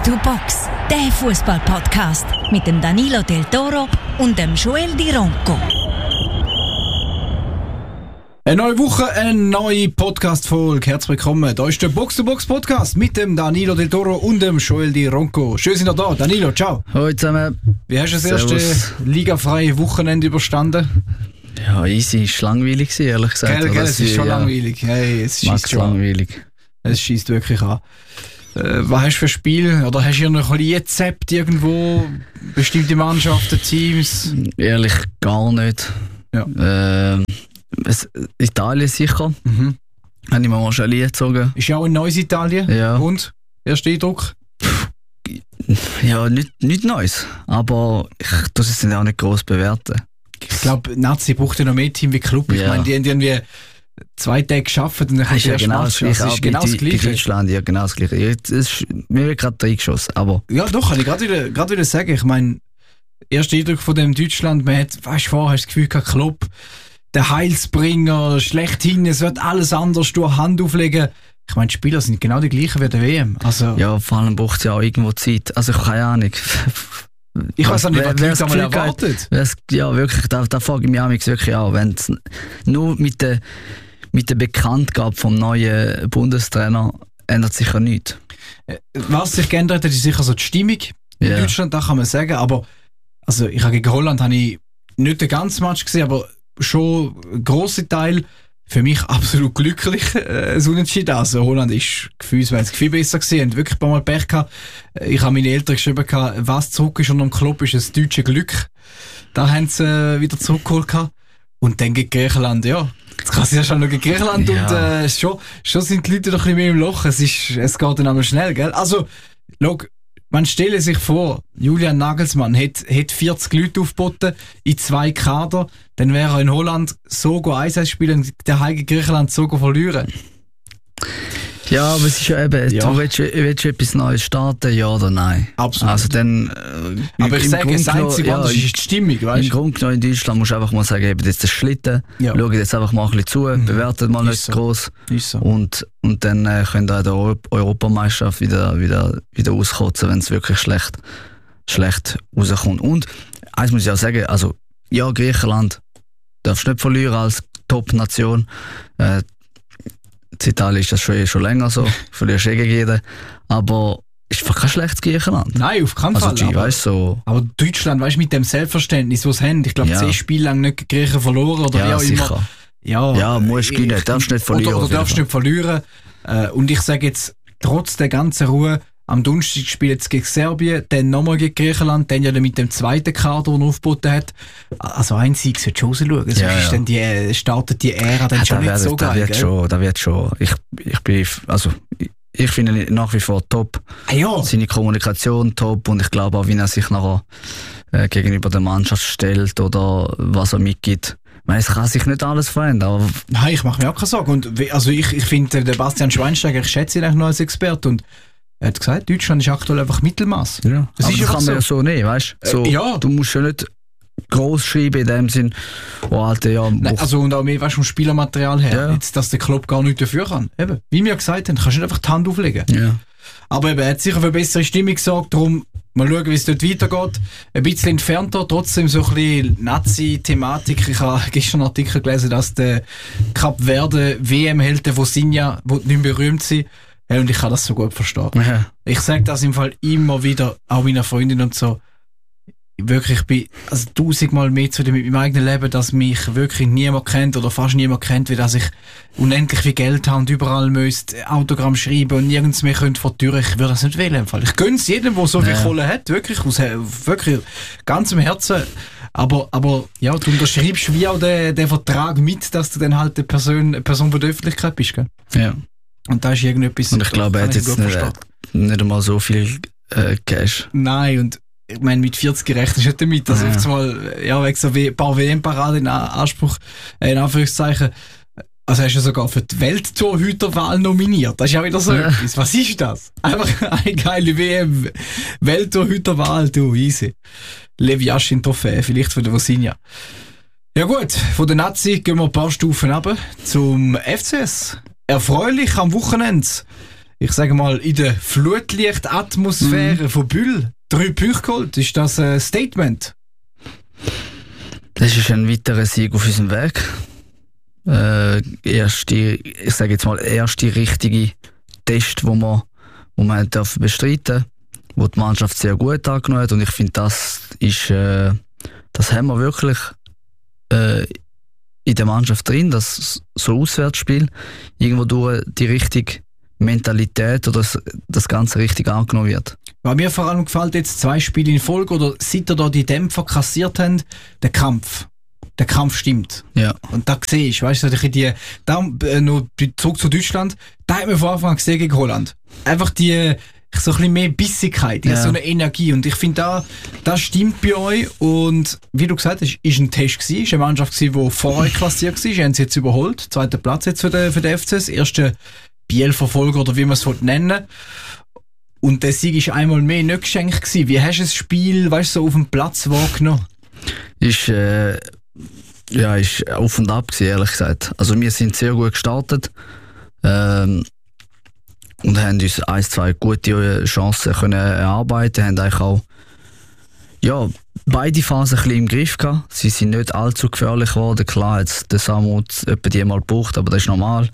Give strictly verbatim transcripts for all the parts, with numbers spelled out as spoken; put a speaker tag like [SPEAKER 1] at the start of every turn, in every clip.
[SPEAKER 1] Box to Box, der Fußball-Podcast mit dem Danilo Del Toro und dem Joel Di Ronco.
[SPEAKER 2] Eine neue Woche, eine neue Podcast-Folge. Herzlich willkommen. Da ist der Box to Box Podcast mit dem Danilo Del Toro und dem Joel Di Ronco. Schön, sind ihr da. Danilo, ciao.
[SPEAKER 3] Hallo zusammen.
[SPEAKER 2] Wie hast du das
[SPEAKER 3] Servus.
[SPEAKER 2] erste ligafreie Wochenende überstanden?
[SPEAKER 3] Ja, easy. Es war langweilig, ehrlich gesagt.
[SPEAKER 2] Gell, gell, es ist schon
[SPEAKER 3] ja,
[SPEAKER 2] langweilig. Hey, es schießt schon
[SPEAKER 3] langweilig.
[SPEAKER 2] Es schießt wirklich an. Äh, was hast du für Spiel? Oder hast du noch ein bisschen gezappt irgendwo? Bestimmte Mannschaften, Teams?
[SPEAKER 3] Ehrlich, gar nicht.
[SPEAKER 2] Ja.
[SPEAKER 3] Ähm, es, Italien sicher.
[SPEAKER 2] Mhm.
[SPEAKER 3] Habe ich mir mal schon gezogen.
[SPEAKER 2] Ist ja auch in neues Italien.
[SPEAKER 3] Ja.
[SPEAKER 2] Und? Erster Eindruck?
[SPEAKER 3] Ja, nicht, nicht Neues. Aber ich tue es auch nicht gross bewerten.
[SPEAKER 2] Ich glaube, Nazi braucht ja noch mehr Team wie Club. Ich
[SPEAKER 3] Ja.
[SPEAKER 2] meine, die haben irgendwie zwei Tage gearbeitet und dann
[SPEAKER 3] Das
[SPEAKER 2] kannst
[SPEAKER 3] ist
[SPEAKER 2] du
[SPEAKER 3] ja
[SPEAKER 2] erst
[SPEAKER 3] genau
[SPEAKER 2] machen.
[SPEAKER 3] das Gleiche.
[SPEAKER 2] Das
[SPEAKER 3] auch
[SPEAKER 2] ist genau
[SPEAKER 3] bei,
[SPEAKER 2] das
[SPEAKER 3] bei
[SPEAKER 2] Gleiche.
[SPEAKER 3] Deutschland, ja, genau das Gleiche. Jetzt ist, mir wird gerade reingeschossen, aber...
[SPEAKER 2] Ja, doch, kann ich gerade wieder, gerade wieder sagen. Ich meine, erster Eindruck von dem Deutschland, man hat, weißt du, vorher hast du das Gefühl gehabt, Klopp, der Heilsbringer, schlechthin, es wird alles anders, durch Hand auflegen. Ich meine, die Spieler sind genau die gleichen wie der W M. Also,
[SPEAKER 3] Ja, vor allem braucht es ja auch irgendwo Zeit. Also, keine Ahnung.
[SPEAKER 2] ich weiß auch nicht, was die
[SPEAKER 3] wer-
[SPEAKER 2] Leute
[SPEAKER 3] wer
[SPEAKER 2] einmal
[SPEAKER 3] das Gefühl hat,
[SPEAKER 2] erwartet.
[SPEAKER 3] Das, ja, wirklich, da, da frage ich mich amigs wirklich auch. Wenn nur mit der, mit der Bekanntgabe vom neuen Bundestrainer ändert sich ja nichts.
[SPEAKER 2] Was sich geändert hat, ist sicher so die Stimmung in
[SPEAKER 3] Ja.
[SPEAKER 2] Deutschland, das kann man sagen. Aber also ich habe gegen Holland habe ich nicht den ganzen Match gesehen, aber schon einen grossen Teil. Für mich absolut glücklich, äh, so Unentschieden. Also Holland ist gefühlsweise viel besser gewesen, haben wirklich ein paar Mal Pech gehabt. Ich habe meine Eltern geschrieben, gehabt, was zurück ist unter dem Klopp ist das deutsche Glück. Da haben sie äh, wieder zurückgeholt gehabt. Und dann gegen Griechenland, ja. Jetzt kann es ja schon noch gegen Griechenland
[SPEAKER 3] Ja.
[SPEAKER 2] und äh, schon, schon sind die Leute doch ein bisschen mehr im Loch. Es, ist, es geht dann einmal schnell, gell? Also, schau, man stelle sich vor, Julian Nagelsmann hätte hätt vierzig Leute aufgeboten in zwei Kader, dann wäre er in Holland so eins spielen und der Heige Griechenland so verlieren.
[SPEAKER 3] Ja, aber es ist ja eben,
[SPEAKER 2] Ja.
[SPEAKER 3] du willst, willst du etwas Neues starten, ja oder nein?
[SPEAKER 2] Absolut.
[SPEAKER 3] Also dann... Äh,
[SPEAKER 2] Aber ich
[SPEAKER 3] im
[SPEAKER 2] sage,
[SPEAKER 3] Grunde
[SPEAKER 2] das Einzige,
[SPEAKER 3] genommen,
[SPEAKER 2] was
[SPEAKER 3] ja,
[SPEAKER 2] ist die Stimmung,
[SPEAKER 3] Im
[SPEAKER 2] weißt du?
[SPEAKER 3] Grunde genommen in Deutschland musst du einfach mal sagen, eben jetzt das Schlitten,
[SPEAKER 2] Ja.
[SPEAKER 3] schau jetzt einfach mal ein bisschen zu,
[SPEAKER 2] Mhm.
[SPEAKER 3] bewertet mal
[SPEAKER 2] Ist
[SPEAKER 3] nicht
[SPEAKER 2] so.
[SPEAKER 3] gross.
[SPEAKER 2] Ist so.
[SPEAKER 3] Und, und dann äh, könnt ihr in der Euro- Europameisterschaft wieder, wieder, wieder auskotzen, wenn es wirklich schlecht, schlecht rauskommt. Und eins muss ich auch sagen, also ja, Griechenland darfst nicht verlieren als Top-Nation. Äh, in Italien ist das schon, schon länger so, verlierst eh gegen jeden. Aber ist einfach kein schlechtes Griechenland.
[SPEAKER 2] Nein, auf keinen
[SPEAKER 3] Also
[SPEAKER 2] Fall.
[SPEAKER 3] die,
[SPEAKER 2] aber,
[SPEAKER 3] weißt so.
[SPEAKER 2] aber Deutschland, weißt du, mit dem Selbstverständnis, was sie haben, ich glaube,
[SPEAKER 3] Ja.
[SPEAKER 2] zehn Spiele lang nicht gegen Griechen verloren oder wie
[SPEAKER 3] Ja,
[SPEAKER 2] auch immer.
[SPEAKER 3] sicher.
[SPEAKER 2] Ja,
[SPEAKER 3] Ja, musst du gewinnen, darfst nicht verlieren.
[SPEAKER 2] Oder,
[SPEAKER 3] auf
[SPEAKER 2] oder
[SPEAKER 3] jeden
[SPEAKER 2] darfst
[SPEAKER 3] Fall.
[SPEAKER 2] nicht verlieren. Äh, und ich sage jetzt, trotz der ganzen Ruhe, am Donnerstag spielt es gegen Serbien, dann nochmal gegen Griechenland, dann ja dann mit dem zweiten Kader, den er aufgeboten hat. Also ein Sieg sollte schon rausschauen. Sonst
[SPEAKER 3] Ja,
[SPEAKER 2] ist
[SPEAKER 3] ja.
[SPEAKER 2] dann die, startet die Ära dann
[SPEAKER 3] Ja,
[SPEAKER 2] schon
[SPEAKER 3] da
[SPEAKER 2] nicht
[SPEAKER 3] wird,
[SPEAKER 2] so
[SPEAKER 3] da
[SPEAKER 2] geil.
[SPEAKER 3] wird
[SPEAKER 2] gell?
[SPEAKER 3] schon, da wird schon. Ich, ich bin, also, ich, ich finde ihn nach wie vor top.
[SPEAKER 2] Ah, ja.
[SPEAKER 3] Seine Kommunikation top und ich glaube auch, wie er sich nachher äh, gegenüber der Mannschaft stellt oder was er mitgibt. Ich meine, es kann sich nicht alles verändern, aber
[SPEAKER 2] Nein, ich mache mir auch keine Sorgen. Und we- also ich, ich finde, der Bastian Schweinsteiger, ich schätze ihn eigentlich noch als Experte und er hat gesagt, Deutschland ist aktuell einfach Mittelmaß.
[SPEAKER 3] ja.
[SPEAKER 2] Das
[SPEAKER 3] aber
[SPEAKER 2] ist
[SPEAKER 3] das
[SPEAKER 2] einfach
[SPEAKER 3] kann man ja
[SPEAKER 2] so.
[SPEAKER 3] so nicht, weißt du? So,
[SPEAKER 2] Äh, ja.
[SPEAKER 3] Du musst ja nicht gross schreiben in dem Sinn, oh Alter, ja,
[SPEAKER 2] Nein,
[SPEAKER 3] braucht-
[SPEAKER 2] also und auch mehr, weißt du, vom Spielermaterial her,
[SPEAKER 3] Ja.
[SPEAKER 2] jetzt, dass der Klopp gar nichts dafür kann. Eben, wie wir gesagt haben, kannst du nicht einfach die Hand auflegen.
[SPEAKER 3] ja.
[SPEAKER 2] Aber eben, er hat sicher für bessere Stimmung gesorgt, darum mal schauen, wie es dort weitergeht. Ein bisschen entfernter, trotzdem so ein bisschen Nazi-Thematik. Ich habe gestern einen Artikel gelesen, dass der Kap Verde W M-Helden von Sinja, die nicht mehr berühmt sind, hey, und ich kann das so gut verstehen.
[SPEAKER 3] ja.
[SPEAKER 2] Ich sage das im Fall immer wieder, auch meiner Freundin und so. Wirklich, ich bin also tausendmal mehr zu dem mit meinem eigenen Leben, dass mich wirklich niemand kennt oder fast niemand kennt, wie dass ich unendlich viel Geld habe und überall müsste Autogramm schreiben und nirgends mehr könnte vor die Tür. Ich würde das nicht wählen im Fall. Ich gönn's jedem, der so viel
[SPEAKER 3] Ja.
[SPEAKER 2] Kohle hat, wirklich, aus wirklich ganzem Herzen. Aber, aber ja, du unterschreibst wie auch den, den Vertrag mit, dass du dann halt eine Person, eine Person von der Öffentlichkeit bist. Gell?
[SPEAKER 3] ja.
[SPEAKER 2] Und da ist irgendetwas.
[SPEAKER 3] Und ich glaube, er
[SPEAKER 2] kann
[SPEAKER 3] hat
[SPEAKER 2] ich
[SPEAKER 3] jetzt
[SPEAKER 2] gut
[SPEAKER 3] nicht,
[SPEAKER 2] verstehen.
[SPEAKER 3] nicht einmal so viel äh, Cash.
[SPEAKER 2] Nein, und ich meine, mit vierzig rechnest du nicht damit, dass
[SPEAKER 3] Ja.
[SPEAKER 2] ja. mal, ja, wegen so ein paar W M-Paraden in A- Anspruch, äh, in Anführungszeichen, also hast du sogar für die Welttorhüterwahl nominiert. Das ist ja wieder so
[SPEAKER 3] Ja.
[SPEAKER 2] etwas. Was ist das? Einfach eine geile W M. Welttorhüterwahl, du, easy. Levi Yashin Trophäe, vielleicht von der Vosinja. Ja gut, von der Nazi gehen wir ein paar Stufen runter zum F C S. Erfreulich am Wochenende ich sage mal, in der Flutlichtatmosphäre mhm. von Bühl drei Punkte geholt. Ist das ein Statement?
[SPEAKER 3] Das ist ein weiterer Sieg auf unserem Weg. Äh, erste, ich sage jetzt mal, erste richtige Test, wo man, wo man darf bestreiten, wo die Mannschaft sehr gut angenommen hat. Und ich finde, das ist, äh, das haben wir wirklich äh, in der Mannschaft drin, das so Auswärtsspiel, irgendwo durch die richtige Mentalität oder das, das Ganze richtig angenommen wird.
[SPEAKER 2] Was mir vor allem gefällt, jetzt zwei Spiele in Folge oder seit ihr da die Dämpfer kassiert habt, der Kampf. Der Kampf stimmt.
[SPEAKER 3] Ja.
[SPEAKER 2] Und da sehe ich, weißt du, die, da, äh, noch zurück zu Deutschland, da hat man von Anfang an gesehen gegen Holland. Einfach die, so ein bisschen mehr Bissigkeit, ja. So eine Energie. Und ich finde, da, das stimmt bei euch. Und wie du gesagt hast, ist ein Test gewesen, ist eine Mannschaft gewesen, die vor euch klassiert war. Ihr habt sie jetzt überholt. Zweiter Platz jetzt für den, für den F C S. Erste Biel-Verfolger oder wie man es nennen. Und der Sieg ist einmal mehr nicht geschenkt gewesen. Wie hast du das Spiel, weißt du, so auf dem Platz wahrgenommen?
[SPEAKER 3] Ist, äh, ja, ist auf und ab gewesen, ehrlich gesagt. Also wir sind sehr gut gestartet. Ähm, und haben uns ein, zwei gute Chancen können erarbeiten, haben eigentlich auch ja, beide Phasen ein bisschen im Griff gehabt. Sie sind nicht allzu gefährlich geworden. Klar, jetzt der Samu etwa die mal gebraucht, aber das ist normal.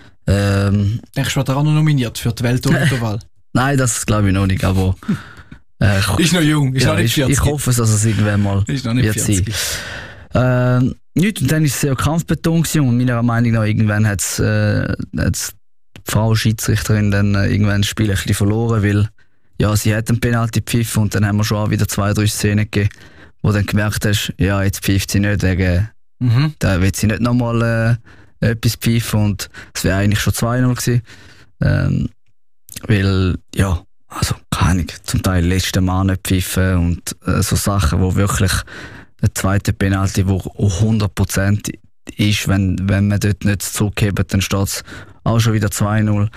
[SPEAKER 3] Ähm,
[SPEAKER 2] Denkst du, wird er auch noch nominiert für die Welttorhüterwahl?
[SPEAKER 3] Nein, das glaube ich noch nicht, aber äh,
[SPEAKER 2] ist noch jung, ist
[SPEAKER 3] ja,
[SPEAKER 2] noch nicht vierzig.
[SPEAKER 3] Ich, ich hoffe, dass es irgendwann mal
[SPEAKER 2] ist noch nicht
[SPEAKER 3] wird
[SPEAKER 2] vierzig.
[SPEAKER 3] sein. Äh, nicht, und dann war es sehr kampfbetont und meiner Meinung nach irgendwann hat es äh, die Frau Schiedsrichterin dann äh, irgendwann das Spiel ein bisschen verloren, weil ja, sie hat einen Penalty gepfiffen und dann haben wir schon auch wieder zwei, drei Szenen gegeben, wo du dann gemerkt hast, ja, jetzt pfeift sie nicht, wegen, mhm. da will sie nicht nochmal äh, etwas pfeifen und es wäre eigentlich schon zwei null gewesen. Ähm, weil, ja, also, keine Ahnung, zum Teil letzte Mal nicht pfeifen und äh, so Sachen, wo wirklich der zweite Penalty, wo hundert Prozent ist, wenn, wenn man dort nicht zurückhebt, dann steht es auch schon wieder zwei null.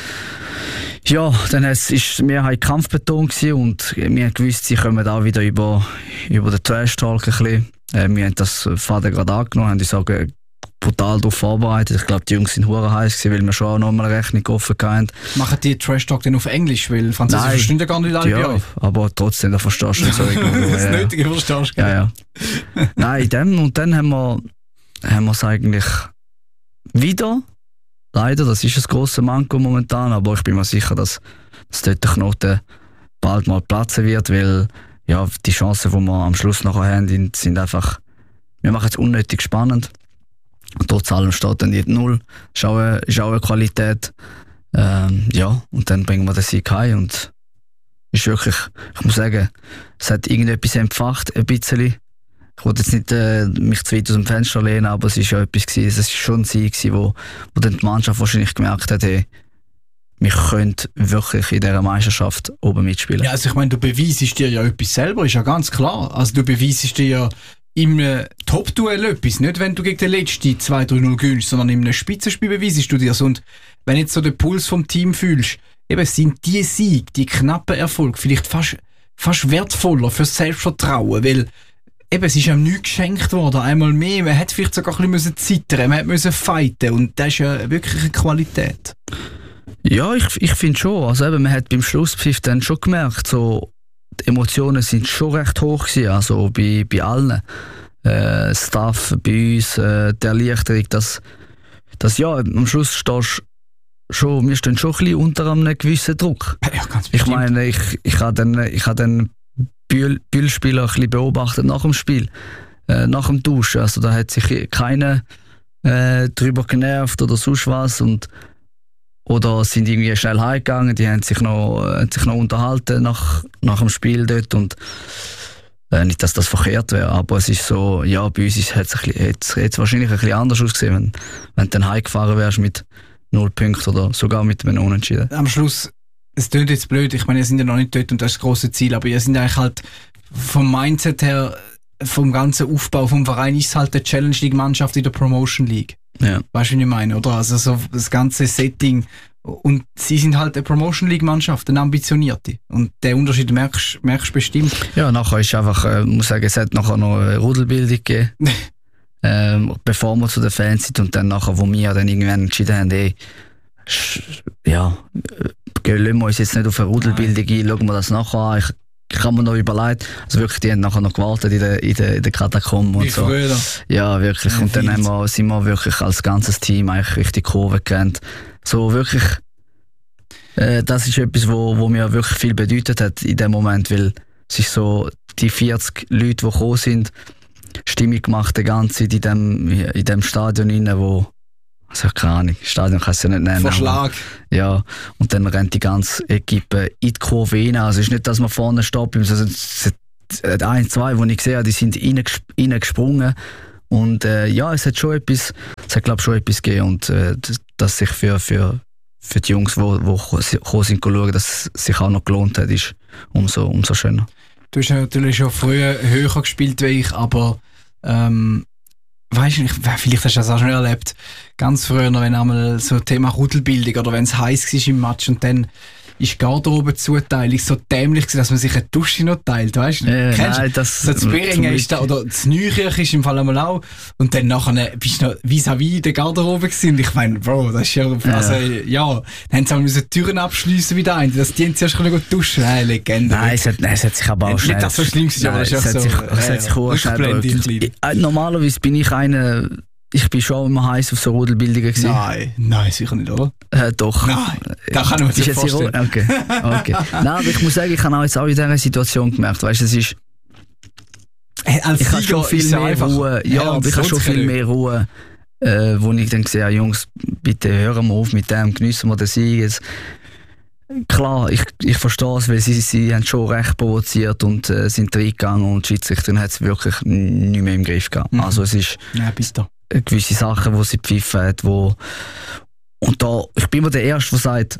[SPEAKER 3] Ja, dann ist die Mehrheit kampfbetont gewesen und wir haben gewusst, sie kommen auch wieder über, über den Trash-Talk ein bisschen. Äh, wir haben das Vater gerade angenommen, haben uns auch brutal darauf vorbereitet. Ich glaube, die Jungs sind hure heiß gewesen, weil wir schon auch noch mal eine Rechnung offen hatten.
[SPEAKER 2] Machen die Trash-Talk denn auf Englisch? Weil Französisch verstehen ja gar nicht alle
[SPEAKER 3] ja,
[SPEAKER 2] bei euch.
[SPEAKER 3] Aber trotzdem, da verstehst du so irgendwo.
[SPEAKER 2] Das Nötige verstehst du.
[SPEAKER 3] Ja, ja. Nein, dem, und dann haben wir, haben wir es eigentlich wieder. Leider, das ist ein grosses Manko momentan, aber ich bin mir sicher, dass, dass dort der Knoten bald mal platzen wird, weil ja, die Chancen, die wir am Schluss nachher haben, sind einfach, wir machen es unnötig spannend. Und trotz allem steht dann die null, ist auch eine, ist auch eine Qualität. Ähm, ja, und dann bringen wir den Sieg heim und ist wirklich, ich muss sagen, es hat irgendetwas entfacht, ein bisschen. Ich wollte jetzt nicht äh, mich zu weit aus dem Fenster lehnen, aber es war ja etwas gewesen, es war schon ein Sieg gewesen, wo, wo dann die Mannschaft wahrscheinlich gemerkt hat, hey, wir können wirklich in dieser Meisterschaft oben mitspielen.
[SPEAKER 2] Ja, also ich meine, du beweisest dir ja etwas selber, ist ja ganz klar. Also du beweisest dir ja im äh, Top-Duell etwas, nicht wenn du gegen den Letzten zwei drei null gewinnst, sondern in einem Spitzenspiel beweisest du dir. Und wenn du jetzt so den Puls vom Team fühlst, eben sind die Siege, die knappen Erfolge vielleicht fast, fast wertvoller fürs Selbstvertrauen, weil eben, es ist einem nichts geschenkt worden, einmal mehr. Man hätte vielleicht sogar ein bisschen zittern, man hätte fighten und das ist ja wirklich eine Qualität.
[SPEAKER 3] Ja, ich, ich finde schon. Also eben, man hat beim Schlusspfiff dann schon gemerkt, so, die Emotionen sind schon recht hoch gewesen, also bei, bei allen. Äh, Staff, bei uns, äh, die Erleichterung, dass, dass ja, am Schluss stehst schon, wir stehen schon ein bisschen unter einem gewissen Druck.
[SPEAKER 2] Ja, ganz bestimmt.
[SPEAKER 3] Ich meine, ich, ich habe dann, ich habe dann Bühl-Spieler ein bisschen beobachtet nach dem Spiel, äh, nach dem Duschen. Also da hat sich keiner äh, drüber genervt oder sonst was und oder sind irgendwie schnell heimgegangen. Die haben sich noch, äh, sich noch unterhalten nach, nach dem Spiel dort und äh, nicht, dass das verkehrt wäre, aber es ist so, ja, bei uns hat es wahrscheinlich ein bisschen anders ausgesehen, wenn, wenn du dann heimgefahren wärst mit null Punkten oder sogar mit einem Unentschieden.
[SPEAKER 2] Am Schluss, es klingt jetzt blöd, ich meine, ihr sind ja noch nicht dort und das ist das grosse Ziel, aber ihr sind eigentlich halt vom Mindset her, vom ganzen Aufbau vom Verein ist halt der Challenge League Mannschaft in der Promotion League.
[SPEAKER 3] Ja.
[SPEAKER 2] Weißt du, wie ich meine, oder? Also so das ganze Setting und sie sind halt eine Promotion League Mannschaft, eine ambitionierte und den Unterschied merkst du bestimmt.
[SPEAKER 3] Ja, nachher ist einfach, ich äh, muss sagen, es hat nachher noch eine Rudelbildung gegeben, ähm, bevor wir zu den Fans sind und dann nachher, wo wir dann irgendwann entschieden haben, ey, ja, gehen wir uns jetzt nicht auf eine Rudelbildung ein, schauen wir das nachher an. Ich, ich habe mir noch überlegt, also wirklich, die haben nachher noch gewartet in der, in der, in der Katakomben und so.
[SPEAKER 2] Früher.
[SPEAKER 3] Ja, wirklich. Ja, und dann haben wir, sind wir wirklich als ganzes Team eigentlich richtig Kurve gerannt. So wirklich, äh, das ist etwas, wo, wo mir wirklich viel bedeutet hat in dem Moment, weil es ist so, die vierzig Leute, die gekommen sind, Stimmung gemacht die ganze Zeit in dem, in dem Stadion rein, wo, also keine Ahnung, Stadion kann es ja nicht nennen.
[SPEAKER 2] Verschlag.
[SPEAKER 3] Aber, ja, und dann rennt die ganze Equipe in die Kurve rein. Also es ist nicht, dass man vorne stoppt. Also ein, zwei, die ich gesehen habe, die sind reingesprungen. Und äh, ja, es hat schon etwas, es hat glaube ich schon etwas gegeben. Und äh, dass sich für, für, für die Jungs, die gekommen sind, schauen, dass es sich auch noch gelohnt hat, ist umso, umso schöner.
[SPEAKER 2] Du hast natürlich schon früher höher gespielt wie ich, aber ähm, weißt du, vielleicht hast du das auch schon erlebt, ganz früher, wenn einmal so Thema Rudelbildung oder wenn es heiß war im Match und dann ist Garderobe-Zuteilung so dämlich gewesen, dass man sich eine Dusche noch teilt, weißt du?
[SPEAKER 3] Äh, Kennst nein, das
[SPEAKER 2] so das Beringen ist da, oder das Neukirch ist im Fall einmal auch und dann nachher bist du noch vis-à-vis der Garderobe gewesen und ich meine, Bro, das ist ja, also, ja, ja dann haben sie auch müssen Türen abschliessen wieder ein, das die haben zuerst können duschen, nein, Legende.
[SPEAKER 3] Nein, es hat, es hat sich aber auch schnell...
[SPEAKER 2] Nicht, dass so schlimm ist, aber es ist
[SPEAKER 3] so... Es hat sich auch schnell... Normalerweise bin ich einer... Ich bin schon immer heiß auf so Rudelbildungen gewesen.
[SPEAKER 2] Nein, nein, sicher nicht, oder?
[SPEAKER 3] Äh, doch.
[SPEAKER 2] Nein, da kann ich mir nicht vorstellen.
[SPEAKER 3] Okay, okay. Nein, aber ich muss sagen, ich habe auch jetzt auch in dieser Situation gemerkt, weißt du, es ist...
[SPEAKER 2] Als
[SPEAKER 3] ich habe schon viel mehr einfach, Ruhe, ja, ja ich habe schon viel mehr Ruhe, äh, wo ich dann gesehen habe, Jungs, bitte hören wir auf mit dem, geniessen wir den Sieg jetzt. Klar, ich, ich verstehe es, weil sie, sie haben schon recht provoziert und äh, sind reingegangen und die Schiedsrichterin hat es wirklich nicht mehr im Griff gehabt. Mhm. Also es ist...
[SPEAKER 2] Ja, bis da.
[SPEAKER 3] Gewisse Sachen, die sie pfiffen hat, wo und da, ich bin immer der Erste, der sagt,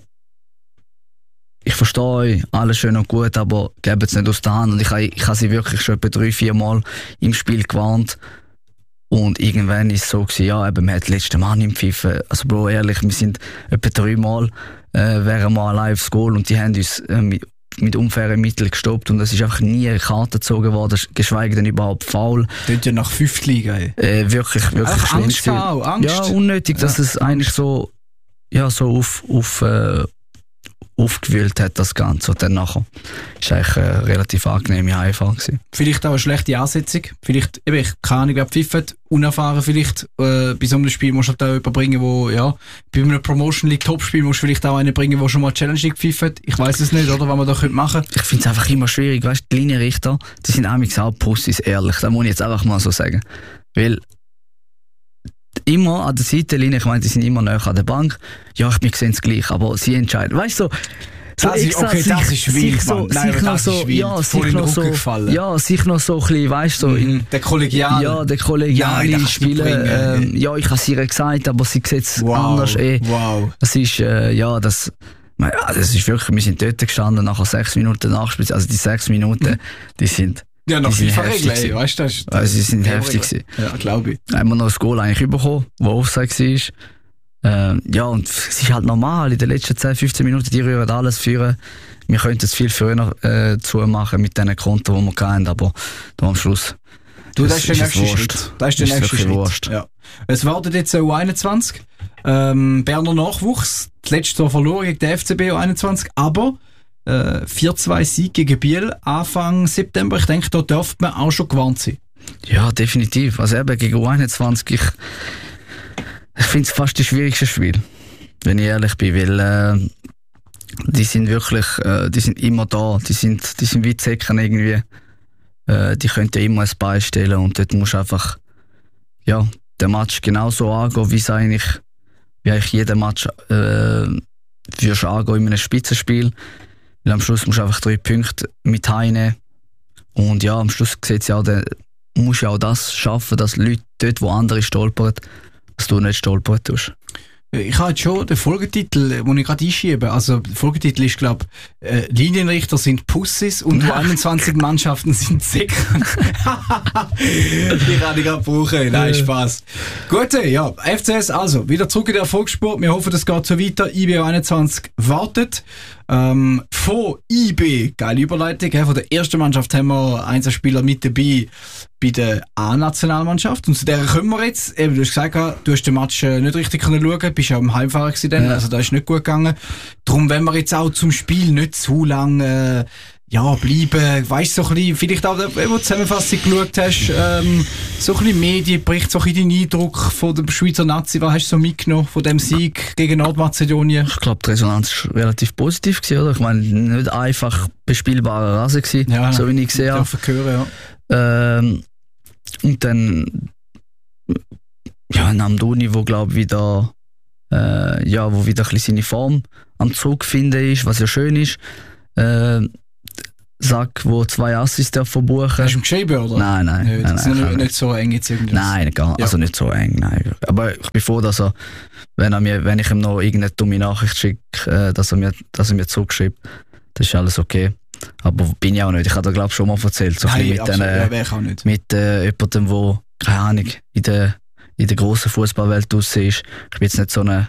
[SPEAKER 3] ich verstehe euch, alles schön und gut, aber gebt es nicht aus der Hand. Und ich habe ich ha sie wirklich schon etwa drei, vier Mal im Spiel gewarnt. Und irgendwann war es so gewesen, ja, eben, man hat den letzten Mann im Pfiffen. Also Bro, ehrlich, wir sind etwa drei Mal äh, wären wir allein aufs Goal und die haben uns äh, mit, mit unfairen Mitteln gestoppt und es ist einfach nie eine Karte gezogen worden, geschweige denn überhaupt faul.
[SPEAKER 2] Könnt ja nach fünfter Liga.
[SPEAKER 3] Äh, wirklich, wirklich
[SPEAKER 2] schlimm. Angst auch, Angst.
[SPEAKER 3] Ja, unnötig, dass ja, es eigentlich so, ja, so auf, auf, äh, aufgewühlt hat, das Ganze. Und dann nachher ist eigentlich eine relativ angenehme Heimfahrt gewesen.
[SPEAKER 2] Vielleicht auch eine schlechte Ansetzung. Vielleicht, eben, ich keine Ahnung, wer pfifft, unerfahren vielleicht. Äh, bei so einem Spiel musst du halt auch jemanden bringen, wo, ja, bei einem Promotion League Topspiel musst du vielleicht auch einen bringen, der schon mal Challenge League pfifft. Ich weiss es nicht, oder, was man da machen könnte.
[SPEAKER 3] Ich finde es einfach immer schwierig, weißt du, die Linienrichter, die sind amigs auch Pussys, ehrlich. Das muss ich jetzt einfach mal so sagen. Weil, immer an der Seitenlinie, ich meine, die sind immer näher an der Bank. Ja, ich, wir sehen es gleich, aber sie entscheiden. Weißt du, so, so
[SPEAKER 2] das ist, okay, sich, das ist schwierig,
[SPEAKER 3] sich so,
[SPEAKER 2] Nein,
[SPEAKER 3] sich noch so,
[SPEAKER 2] ist
[SPEAKER 3] ja, sich noch so, ja, sich noch so ein bisschen, weißt du, so
[SPEAKER 2] mhm. der Kollegial.
[SPEAKER 3] Ja, der Kollegial ja, Spieler. Ähm, ja, ich habe es ihr gesagt, aber sie sieht es
[SPEAKER 2] wow,
[SPEAKER 3] anders. Eh.
[SPEAKER 2] Wow.
[SPEAKER 3] Das ist, äh, ja, das, ja, das ist wirklich, wir sind dort gestanden, nachher sechs Minuten Nachspiel, also die sechs Minuten, mhm. die sind,
[SPEAKER 2] ja, noch
[SPEAKER 3] viel
[SPEAKER 2] Regeln, weißt du? Das,
[SPEAKER 3] also, sie sind heftig gewesen.
[SPEAKER 2] Ja, glaube ich.
[SPEAKER 3] Haben wir noch das Goal eigentlich bekommen, wo Offside war. Ähm, ja, und es ist halt normal, in den letzten zehn, fünfzehn Minuten, die rühren alles führen. Wir könnten es viel früher äh, zumachen mit diesen Konten, die wir hatten, aber da am Schluss.
[SPEAKER 2] Du, das, das ist der nächste Schritt. Das ist der
[SPEAKER 3] ist
[SPEAKER 2] nächste Schritt.
[SPEAKER 3] Wurscht.
[SPEAKER 2] Ja. Es wartet jetzt U einundzwanzig. Ähm, Berner Nachwuchs. Zuletzt so verloren gegen den F C B U einundzwanzig, aber äh, vier zwei Sieg gegen Biel Anfang September. Ich denke, da dürfte man auch schon gewarnt sein.
[SPEAKER 3] Ja, definitiv. Also eben gegen U einundzwanzig, ich, ich finde es fast das schwierigste Spiel, wenn ich ehrlich bin, weil äh, die sind wirklich, äh, die sind immer da, die sind, die sind wie Zecken irgendwie. Äh, die können immer ein Bein stellen und dort musst du einfach, ja, den Match genauso angehen, wie es eigentlich, wie eigentlich jeden Match äh, würdest angehen in einem Spitzenspiel. Weil am Schluss musst du einfach drei Punkte mit heimnehmen. Und ja, am Schluss sieht ja auch, du musst ja auch das schaffen, dass Leute dort, wo andere stolpern, dass du nicht stolpern tust.
[SPEAKER 2] Ich habe jetzt schon den Folgetitel, den ich gerade einschiebe. Also, der Folgetitel ist, glaube ich, äh, Linienrichter sind Pussys und U einundzwanzig Mannschaften sind Zecken. Die kann ich gerade brauchen. Nein, Spaß. Gut, ja, F C S, also, wieder zurück in der Erfolgsspur. Wir hoffen, das geht so weiter. I B U einundzwanzig wartet. Ähm, von I B, geile Überleitung, he, von der ersten Mannschaft haben wir Einzelspieler mit dabei bei der A-Nationalmannschaft. Und zu der kommen wir jetzt. Eben, du hast gesagt, du hast den Match äh, nicht richtig können schauen, bist ja am Heimfahrer gewesen dann, ja. Also da ist nicht gut gegangen. Darum, wenn wir jetzt auch zum Spiel nicht zu lange äh, ja, bleiben, weißt du, so ein bisschen, vielleicht auch, wenn du die Zusammenfassung geschaut hast, ähm, so ein bisschen Medienbericht, so ein bisschen deinen Eindruck von der Schweizer Nazi, was hast du so mitgenommen von dem Sieg gegen Nordmazedonien?
[SPEAKER 3] Ich glaube, die Resonanz war relativ positiv gewesen, oder? Ich meine, nicht einfach bespielbarer Rasen gewesen,
[SPEAKER 2] ja,
[SPEAKER 3] so wie ich gesehen habe.
[SPEAKER 2] Hören, ja.
[SPEAKER 3] Ähm, und dann, ja, ein Amdouni, wo glaube wieder, äh, ja, wo wieder ein bisschen seine Form am Zurückfinden ist, was ja schön ist. Äh, Sack, wo zwei Assists verbuchen.
[SPEAKER 2] Hast du ihm geschrieben, oder?
[SPEAKER 3] Nein, nein.
[SPEAKER 2] Ja, das
[SPEAKER 3] nein,
[SPEAKER 2] ist
[SPEAKER 3] nein,
[SPEAKER 2] nicht, nicht so eng jetzt irgendwie.
[SPEAKER 3] Nein, gar,
[SPEAKER 2] ja.
[SPEAKER 3] also nicht so eng, nein. Aber ich bin froh, dass er, wenn, er mir, wenn ich ihm noch irgendeine dumme Nachricht schicke, äh, dass, er mir, dass er mir zurückschreibt, das ist alles okay. Aber bin ich auch nicht. Ich habe da glaube ich schon mal erzählt. So
[SPEAKER 2] nein,
[SPEAKER 3] mit
[SPEAKER 2] absolut,
[SPEAKER 3] den,
[SPEAKER 2] ja, wäre ich auch nicht.
[SPEAKER 3] Mit äh, jemandem, der, keine Ahnung, in der, in der grossen Fußballwelt draussen ist. Ich bin jetzt nicht so eine,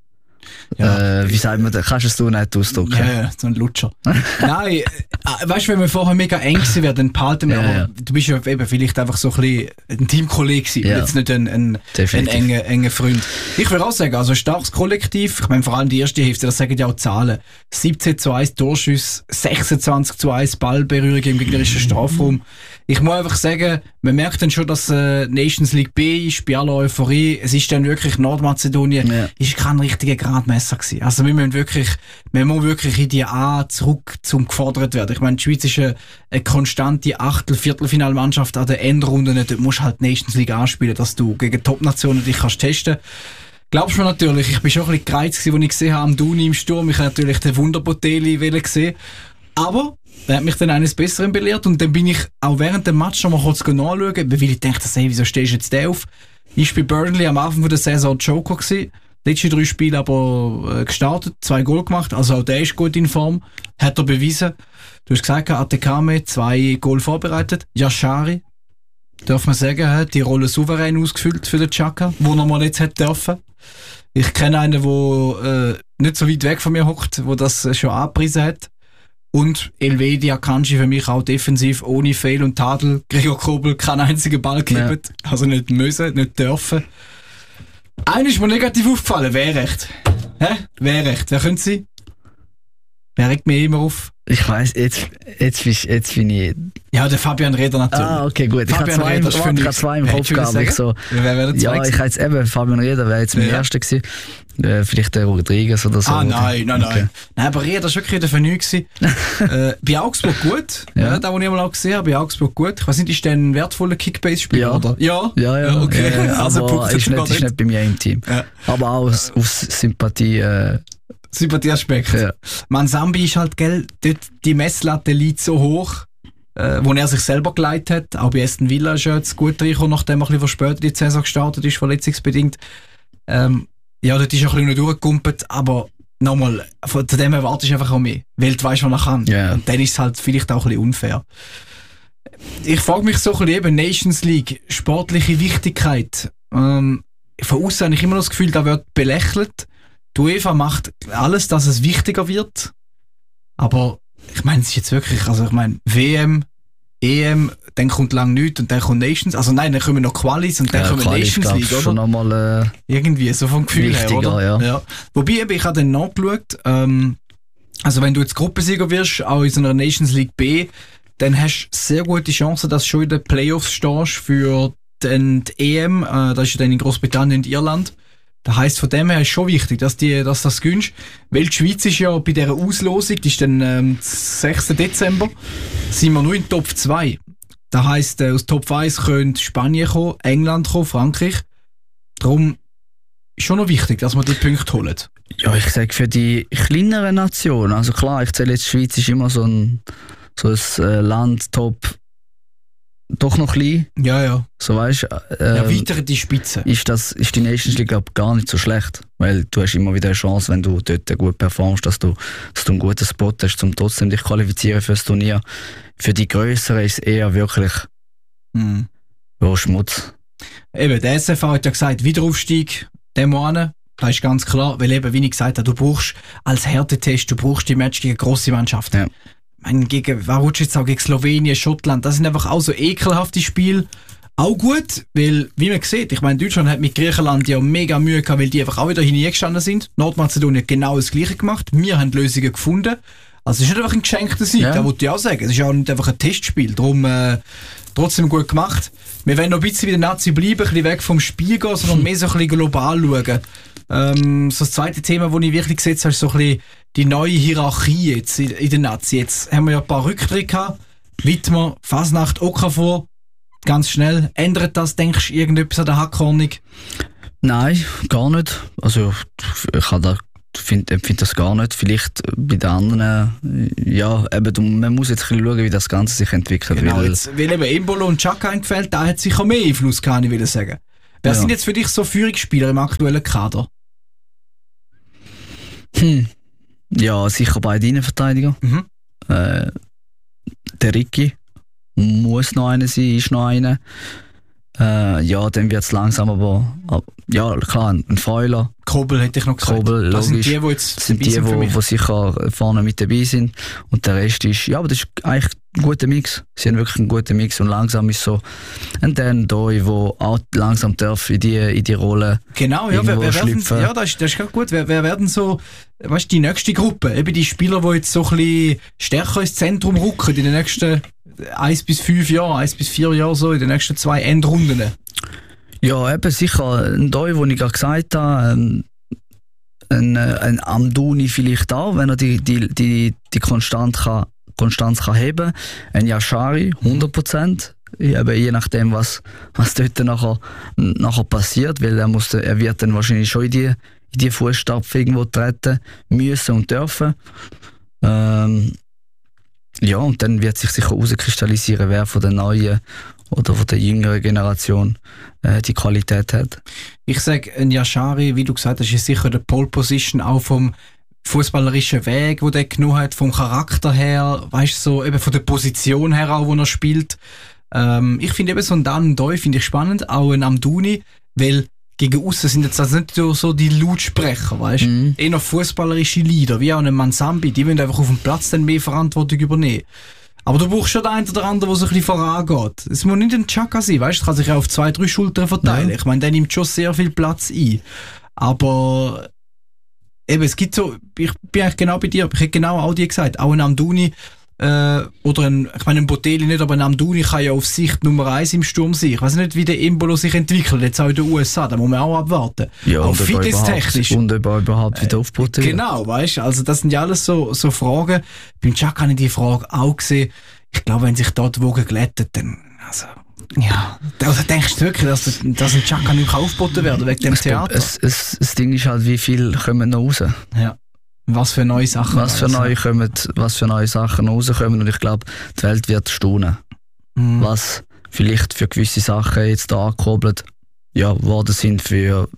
[SPEAKER 3] ja. Äh, wie sagt man das? Kannst du es nicht ausdrücken?
[SPEAKER 2] Ja, ja, so ein Lutscher. Nein, äh, weißt du, wenn wir vorher mega eng waren, dann behalten wir,
[SPEAKER 3] ja,
[SPEAKER 2] aber
[SPEAKER 3] ja.
[SPEAKER 2] du bist ja eben vielleicht einfach so ein bisschen ein Teamkollege gewesen,
[SPEAKER 3] ja.
[SPEAKER 2] jetzt nicht ein, ein, ein enger, enger Freund. Ich würde auch sagen, also ein starkes Kollektiv, ich meine vor allem die erste Hälfte, das sagen ja auch Zahlen. siebzehn zu eins Torschüsse, sechsundzwanzig zu eins Ballberührung im gegnerischen Strafraum. Ich muss einfach sagen, man merkt dann schon, dass äh, Nations League B ist, bei aller Euphorie, es ist dann wirklich Nordmazedonien,
[SPEAKER 3] ja.
[SPEAKER 2] ist kein richtiger Gradmesser gewesen. Also wir müssen wirklich, wir müssen wirklich in die A zurück zum gefordert werden. Ich meine, die Schweiz ist eine, eine konstante Achtel-, Viertelfinalmannschaft an den Endrunden. Dort musst du halt Nations League anspielen, dass du gegen Top-Nationen dich kannst testen. Glaubst du mir natürlich, ich bin schon ein bisschen gereizt gewesen, als ich gesehen habe, am Duni im Sturm, ich habe natürlich den Wunderboteli gesehen. Aber er hat mich dann eines Besseren belehrt und dann bin ich auch während dem Match noch mal kurz nachschauen, weil ich dachte, hey, wieso stehst du jetzt da auf? Ich war bei Burnley am Anfang der Saison Joker gewesen. Letzte drei Spiele aber äh, gestartet, zwei Goal gemacht, also auch der ist gut in Form, hat er bewiesen. Du hast gesagt, Atekame, zwei Goal vorbereitet. Yashari, darf man sagen, hat die Rolle souverän ausgefüllt für den Chaka, wo er mal jetzt hätte dürfen. Ich kenne einen, der äh, nicht so weit weg von mir hockt, der das äh, schon angepriesen hat. Und Elvedi Akanji für mich auch defensiv, ohne Fehl und Tadel. Gregor Kobel keinen einzigen Ball gekippt, ja. Also nicht müssen, nicht dürfen. Einer ist mir negativ aufgefallen, wer recht? Hä? Wer recht? Wer könnte sein? Wer regt mich immer auf?
[SPEAKER 3] Ich weiss, jetzt, jetzt, jetzt, jetzt bin ich...
[SPEAKER 2] Ja, der Fabian Reder natürlich.
[SPEAKER 3] Ah, okay, gut.
[SPEAKER 2] Fabian
[SPEAKER 3] ich habe zwei,
[SPEAKER 2] Reder,
[SPEAKER 3] im, ich habe zwei im Kopf gehabt. So.
[SPEAKER 2] Wer wäre der
[SPEAKER 3] Ja, ich habe jetzt eben, Fabian Reder wäre jetzt mein
[SPEAKER 2] ja.
[SPEAKER 3] erster gewesen. Äh, vielleicht der Rodriguez oder so.
[SPEAKER 2] Ah, nein, nein,
[SPEAKER 3] okay.
[SPEAKER 2] nein. Nein, aber Reder war wirklich der Vernünftige gewesen. äh, bei Augsburg gut. Ja. Ja, da, wo ich mal auch gesehen habe, bei Augsburg gut. Ich weiß nicht, ist der ein wertvoller Kickbase-Spieler,
[SPEAKER 3] ja.
[SPEAKER 2] oder? Ja?
[SPEAKER 3] Ja, ja.
[SPEAKER 2] ja okay.
[SPEAKER 3] Äh,
[SPEAKER 2] also,
[SPEAKER 3] aber ist nicht, ist nicht bei mir im Team. Ja. Aber auch aus, aus Sympathie... Äh,
[SPEAKER 2] Sympathieaspekt.
[SPEAKER 3] Ja.
[SPEAKER 2] Mansambi ist halt, gell, dort die Messlatte liegt so hoch, äh, wo er sich selber geleitet hat. Auch bei Aston Villa ist er jetzt gut reingekommen, nachdem er ein bisschen verspätet die Saison gestartet ist, verletzungsbedingt. Ähm, ja, dort ist er ein bisschen nicht durchgekumpelt, aber nochmal, von dem erwartest du einfach auch mehr. Weil du weißt, was er kann.
[SPEAKER 3] Yeah.
[SPEAKER 2] Und dann ist es halt vielleicht auch ein bisschen unfair. Ich frage mich so ein bisschen eben, Nations League, sportliche Wichtigkeit. Ähm, von außen habe ich immer noch das Gefühl, da wird belächelt. Die UEFA macht alles, dass es wichtiger wird. Aber ich meine, es ist jetzt wirklich, also ich meine, W M, E M, dann kommt lang nichts und dann kommt Nations. Also nein, dann kommen noch Qualis und dann
[SPEAKER 3] ja,
[SPEAKER 2] kommen
[SPEAKER 3] Qualis,
[SPEAKER 2] Nations League, oder?
[SPEAKER 3] Schon nochmal, äh,
[SPEAKER 2] irgendwie, so vom Gefühl her, oder?
[SPEAKER 3] Ja.
[SPEAKER 2] Ja. Wobei, eben, ich habe dann nachgeschaut, ähm, also wenn du jetzt Gruppensieger wirst, auch in so einer Nations League B, dann hast du sehr gute Chancen, dass du schon in den Playoffs stehst für den, die E M, äh, das ist ja dann in Großbritannien und Irland. Das heisst, von dem her ist schon wichtig, dass, die, dass das gönnst. Weil die Schweiz ist ja bei dieser Auslosung, die ist dann ähm, sechsten Dezember, sind wir nur in Top zwei. Das heisst, äh, aus Top eins können Spanien kommen, England kommen, Frankreich. Darum ist schon noch wichtig, dass wir die Punkte holen.
[SPEAKER 3] Ja, ich sage für die kleineren Nationen, also klar, ich zähle jetzt, die Schweiz ist immer so ein, so ein äh, Land, Top, doch noch klein.
[SPEAKER 2] Ja, ja.
[SPEAKER 3] So weißt, äh,
[SPEAKER 2] ja, weiter die Spitze.
[SPEAKER 3] Ist, das, ist die Nations League glaub, gar nicht so schlecht. Weil du hast immer wieder eine Chance, wenn du dort gut performst, dass du, dass du einen guten Spot hast, um trotzdem dich qualifizieren für das Turnier. Für die Größeren ist es eher wirklich
[SPEAKER 2] mhm.
[SPEAKER 3] ja, Schmutz.
[SPEAKER 2] Eben, der S F A hat ja gesagt, Wiederaufstieg, dem an. Das ist ganz klar, weil eben, wie ich gesagt habe, du brauchst als Härtetest, du brauchst die Match gegen grosse Mannschaften.
[SPEAKER 3] Ja.
[SPEAKER 2] Ich meine, gegen, wer rutscht jetzt auch gegen Slowenien, Schottland, das sind einfach auch so ekelhafte Spiele. Auch gut, weil, wie man sieht, ich meine, Deutschland hat mit Griechenland ja mega Mühe gehabt, weil die einfach auch wieder hingestanden sind. Nordmazedonien hat genau das Gleiche gemacht. Wir haben Lösungen gefunden. Also, es ist nicht einfach ein geschenkter Sieg, ja. Das wollte ich auch sagen. Es ist auch nicht einfach ein Testspiel. Darum, äh, trotzdem gut gemacht. Wir wollen noch ein bisschen wie der Nazi bleiben, ein bisschen weg vom Spiel gehen, sondern mehr so ein bisschen global schauen. Ähm, so das zweite Thema, das ich wirklich gesetzt habe, ist so ein bisschen die neue Hierarchie jetzt in, in der Nazi. Jetzt haben wir ja ein paar Rücktritte gehabt. Wittmer, Fasnacht, Okafor. Ganz schnell. Ändert das, denkst du, irgendetwas an der Hackordnung?
[SPEAKER 3] Nein, gar nicht. Also, ich habe da finde find das gar nicht. Vielleicht bei den anderen, ja, eben, man muss jetzt ein bisschen schauen, wie das Ganze sich entwickelt.
[SPEAKER 2] Genau,
[SPEAKER 3] weil,
[SPEAKER 2] jetzt, weil eben Embolo und Xhaka eingefällt, da hat sicher mehr Einfluss, kann ich will sagen. Wer
[SPEAKER 3] ja.
[SPEAKER 2] sind jetzt für dich so Führungsspieler im aktuellen Kader?
[SPEAKER 3] Hm. Ja, sicher beide Innenverteidiger.
[SPEAKER 2] Mhm.
[SPEAKER 3] Äh, der Ricky muss noch einer sein, ist noch einer. Äh, ja, dann wird es langsam, aber, aber ja, klar, ein Feuler.
[SPEAKER 2] Kobel hätte ich noch gesagt.
[SPEAKER 3] Kobel,
[SPEAKER 2] das
[SPEAKER 3] logisch.
[SPEAKER 2] sind die, die jetzt
[SPEAKER 3] sind die,
[SPEAKER 2] sind
[SPEAKER 3] die, die sicher vorne mit dabei sind. Und der Rest ist, ja, aber das ist eigentlich ein guter Mix. Sie haben wirklich einen guten Mix und langsam ist so ein Dan Doi, der auch langsam darf in die, in die Rolle.
[SPEAKER 2] Genau, ja, wer, wer werden, ja, das ist, das ist gut. Wer, wer werden so, weißt du, die nächste Gruppe, eben die Spieler, die jetzt so ein bisschen stärker ins Zentrum rücken in den nächsten eins bis fünf Jahren, eins bis vier Jahren so, in den nächsten zwei Endrunden?
[SPEAKER 3] Ja, eben sicher ein Doi, den ich gerade gesagt habe, ähm, ein, ein Amdouni vielleicht auch, wenn er die, die, die, die Konstanz kann, Konstanz kann heben. Ein Yashari, hundert Prozent. Eben je nachdem, was, was dort nachher, nachher passiert, weil er, muss, er wird dann wahrscheinlich schon in die, in die Fußstapfen irgendwo treten müssen und dürfen. Ähm, ja, und dann wird sich sicher herauskristallisieren, wer von der neuen oder von der jüngeren Generation äh, die Qualität hat.
[SPEAKER 2] Ich sage, ein Yashari, wie du gesagt hast, ist sicher der Pole Position auch vom fußballerischen Weg, wo der genommen hat, vom Charakter her, weißt du, so eben von der Position her auch, wo er spielt. Ähm, ich finde eben so ein Dan Doi finde ich spannend, auch ein Amdouni, weil gegen aussen sind jetzt also nicht so die Lautsprecher, weißt du? Mhm. Eher fußballerische Leader, wie auch ein Mansambi, die wollen einfach auf dem Platz dann mehr Verantwortung übernehmen. Aber du brauchst schon den einen oder anderen, der so ein bisschen vorangeht. Es muss nicht ein Xhaka sein, weißt du? Kann sich ja auf zwei, drei Schultern verteilen. Ja. Ich meine, der nimmt schon sehr viel Platz ein. Aber eben, es gibt so, ich bin eigentlich genau bei dir, ich hätte genau auch dir gesagt, auch ein Amdouni, äh, oder ein, ich meine, ein Botelli nicht, aber ein Amdouni kann ja auf Sicht Nummer eins im Sturm sein. Ich weiß nicht, wie der Embolo sich entwickelt, jetzt auch in den U S A, da muss man auch abwarten.
[SPEAKER 3] Ja,
[SPEAKER 2] auch fitnesstechnisch.
[SPEAKER 3] Und ob er überhaupt wieder aufbaut.
[SPEAKER 2] Genau, weißt du, also das sind ja alles so, so Fragen. Beim Xhaka habe ich die Frage auch gesehen. Ich glaube, wenn sich dort die Wogen glättet, dann, also, ja. Also denkst du wirklich, dass, dass ein Xhaka nicht aufgeboten werden wegen dem Theater?
[SPEAKER 3] Es, es, das Ding ist halt, wie viel kommen noch raus?
[SPEAKER 2] Ja. Was für neue Sachen
[SPEAKER 3] was für neue, kommen, was für neue Sachen rauskommen. Und ich glaube, die Welt wird staunen. Mhm. Was vielleicht für gewisse Sachen jetzt da angekurbelt ja, worden sind, für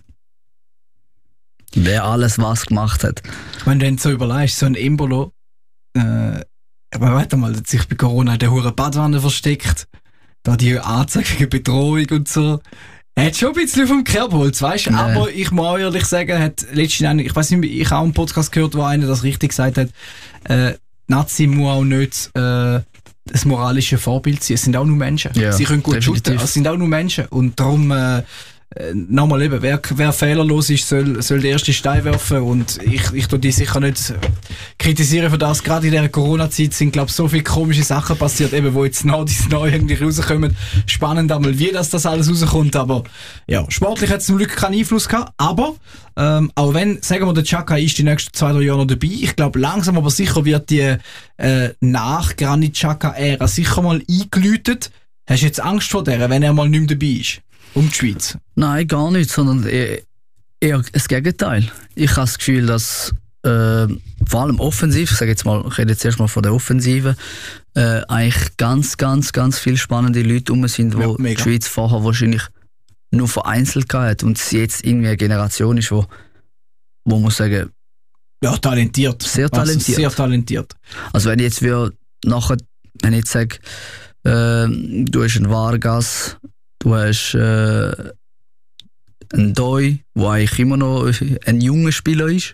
[SPEAKER 3] wer alles was gemacht hat.
[SPEAKER 2] Wenn du dann so überlegst, so ein Embolo, äh, aber warte mal, hat sich bei Corona in der hure Badwanne versteckt, da die Anzeige Bedrohung und so. Er hat schon ein bisschen vom Kerbholz, weißt du? Nee. Aber ich muss auch ehrlich sagen, hat letztens, ich weiß nicht, ich habe auch einen Podcast gehört, wo einer das richtig gesagt hat, äh, Nazi muss auch nicht äh, das moralische Vorbild sein. Es sind auch nur Menschen. Ja, sie können gut shooten, es sind auch nur Menschen. Und darum, äh, nochmal eben, wer, wer fehlerlos ist, soll, soll den ersten Stein werfen. Und ich, ich tue die sicher nicht kritisieren für das. Gerade in dieser Corona-Zeit sind, glaube ich, so viele komische Sachen passiert, eben, wo jetzt noch dies neu irgendwie rauskommen. Spannend einmal, wie das, das alles rauskommt. Aber ja, sportlich hat es zum Glück keinen Einfluss gehabt. Aber ähm, auch wenn, sagen wir, der Xhaka ist die nächsten zwei, drei Jahre noch dabei. Ich glaube, langsam aber sicher wird die äh, nach Granit Xhaka-Ära sicher mal eingeläutet. Hast du jetzt Angst vor der, wenn er mal nicht mehr dabei ist? Um die Schweiz?
[SPEAKER 3] Nein, gar nicht, sondern eher, eher das Gegenteil. Ich habe das Gefühl, dass äh, vor allem offensiv, ich sage jetzt mal, ich rede jetzt erstmal von der Offensive, äh, eigentlich ganz, ganz, ganz viele spannende Leute rum sind, wo ja, die Schweiz vorher wahrscheinlich nur vereinzelt hat und es jetzt irgendwie eine Generation ist, wo, wo man sagen,
[SPEAKER 2] ja, talentiert.
[SPEAKER 3] Sehr talentiert.
[SPEAKER 2] Also sehr talentiert.
[SPEAKER 3] Also wenn ich jetzt wir nachher, wenn ich jetzt sage, äh, du hast einen Vargas, du hast äh, ein Doi, der eigentlich immer noch ein junger Spieler ist,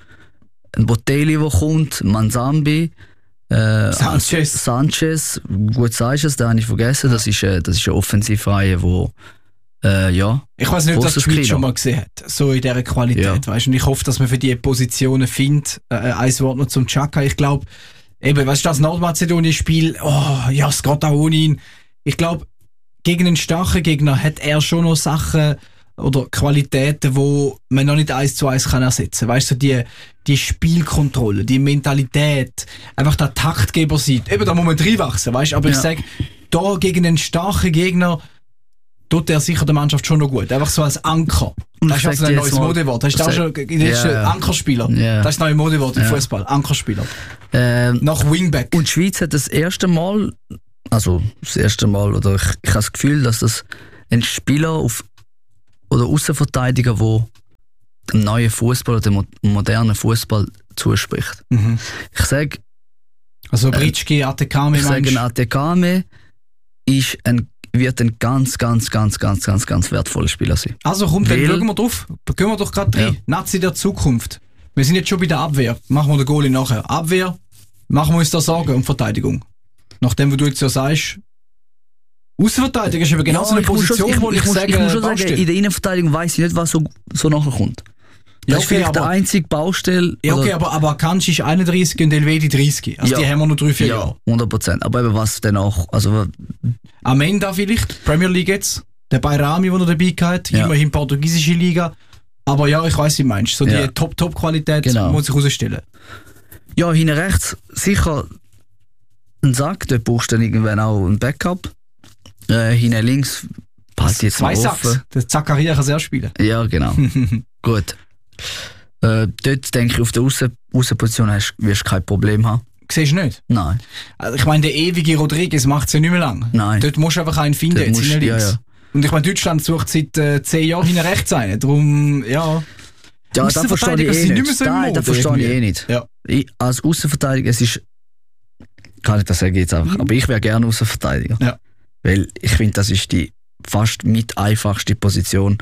[SPEAKER 3] ein Botelli, der kommt, Manzambi, äh,
[SPEAKER 2] Sanchez.
[SPEAKER 3] Sanchez, gut sagst du es, den habe ich vergessen, das ist, äh, das ist eine Offensivreihe, wo äh, ja.
[SPEAKER 2] Ich weiß nicht, ob das die Schweiz schon mal gesehen hat, so in dieser Qualität, ja. Weißt? Und ich hoffe, dass man für diese Positionen findet. Äh, ein Wort noch zum Xhaka. Ich glaube, eben, weißt du, das Nordmazedonien-Spiel, oh, ja, es geht auch ohne ihn. Ich glaube, gegen einen starken Gegner hat er schon noch Sachen oder Qualitäten, die man noch nicht eins zu eins kann ersetzen kann. Weißt du, die, die Spielkontrolle, die Mentalität, einfach der Taktgeber sein. Eben, da muss man reinwachsen, weißt du. Aber ja. ich sage, da gegen einen starken Gegner tut er sicher der Mannschaft schon noch gut. Einfach so als Anker. Und das ist also ein neues Modewort. Das ist auch schon, das ist ein Ankerspieler. Yeah. Das ist ein neues Modewort im yeah. Fußball. Ankerspieler.
[SPEAKER 3] Ähm,
[SPEAKER 2] Nach Wingback.
[SPEAKER 3] Und die Schweiz hat das erste Mal, also das erste Mal, oder ich, ich habe das Gefühl, dass das ein Spieler auf, oder Außenverteidiger, der dem neuen Fußball oder dem modernen Fußball zuspricht.
[SPEAKER 2] Mhm.
[SPEAKER 3] Ich sage,
[SPEAKER 2] also Britschki, Atekame,
[SPEAKER 3] ich sage, Atekame ist ein wird ein ganz, ganz, ganz, ganz, ganz, ganz wertvoller Spieler sein.
[SPEAKER 2] Also komm, dann schauen wir drauf. Gehen wir doch gerade rein. Ja. Nazi der Zukunft. Wir sind jetzt schon bei der Abwehr. Machen wir den Goalie nachher. Abwehr, machen wir uns da Sorgen um Verteidigung. Nachdem, was du jetzt ja sagst, Außenverteidigung ist aber genau so eine Position, wo ich, ich, ich, sage,
[SPEAKER 3] ich muss schon sagen, in der Innenverteidigung weiss ich nicht, was so, so nachher kommt. Das ja, okay, ist vielleicht aber, der einzige Baustelle.
[SPEAKER 2] Ja, okay, aber, aber Akanji ist einunddreißig und Elvedi dreißig. Also ja, die haben wir noch drei, vier
[SPEAKER 3] ja,
[SPEAKER 2] Jahre.
[SPEAKER 3] hundert Prozent. Aber eben was dann auch. Also,
[SPEAKER 2] Amenda vielleicht, Premier League jetzt. Der Bayrami, der noch dabei hat. Ja. Immerhin portugiesische Liga. Aber ja, ich weiss, wie du meinst. So ja. die Top-Top-Qualität genau. muss ich herausstellen.
[SPEAKER 3] Ja, hinten rechts sicher ein Sack. Dort brauchst du dann irgendwann auch ein Backup. Äh, hinten links passt jetzt
[SPEAKER 2] Zwei Sacks. Der Zakaria kann sehr spielen.
[SPEAKER 3] Ja, genau. Gut. Äh, dort denke ich, auf der Aussen- Aussenposition hast, wirst du kein Problem haben.
[SPEAKER 2] Siehst du nicht?
[SPEAKER 3] Nein.
[SPEAKER 2] Also ich meine, der ewige Rodriguez macht es ja nicht mehr lang.
[SPEAKER 3] Nein.
[SPEAKER 2] Dort musst du einfach einen finden, jetzt
[SPEAKER 3] musst,
[SPEAKER 2] in links.
[SPEAKER 3] Ja, ja.
[SPEAKER 2] Und ich meine, Deutschland sucht seit äh, zehn Jahren hinten rechts einen. Darum, ja.
[SPEAKER 3] Ja, das verstehe ich eh nicht.
[SPEAKER 2] So
[SPEAKER 3] Nein, das verstehe ich eh nicht.
[SPEAKER 2] Ja.
[SPEAKER 3] Ich, als Außenverteidiger, es ist, kann ich das sagen jetzt einfach, mhm. aber ich wäre gerne Außenverteidiger.
[SPEAKER 2] Ja.
[SPEAKER 3] Weil ich finde, das ist die fast mit einfachste Position,